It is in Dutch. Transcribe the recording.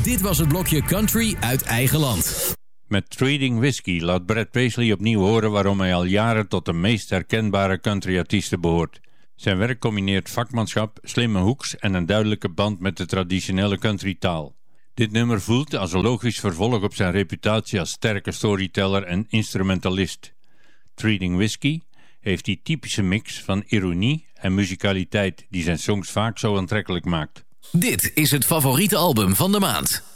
Dit was het blokje Country uit eigen land. Met Treating Whiskey laat Brad Paisley opnieuw horen waarom hij al jaren tot de meest herkenbare countryartiesten behoort. Zijn werk combineert vakmanschap, slimme hoeks en een duidelijke band met de traditionele countrytaal. Dit nummer voelt als een logisch vervolg op zijn reputatie als sterke storyteller en instrumentalist. Treating Whiskey heeft die typische mix van ironie en muzikaliteit die zijn songs vaak zo aantrekkelijk maakt. Dit is het favoriete album van de maand.